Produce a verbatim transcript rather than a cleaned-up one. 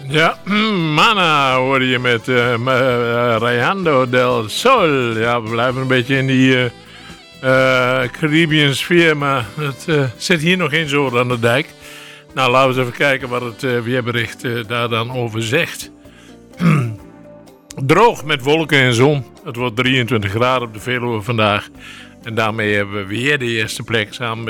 Ja, Mana hoorde je met uh, Rayando del Sol. Ja, we blijven een beetje in die uh, uh, Caribbean sfeer, maar het uh, zit hier nog geen zoden aan de dijk. Nou, laten we eens even kijken wat het uh, weerbericht uh, daar dan over zegt. Droog met wolken en zon. Het wordt drieëntwintig graden op de Veluwe vandaag. En daarmee hebben we weer de eerste plek samen met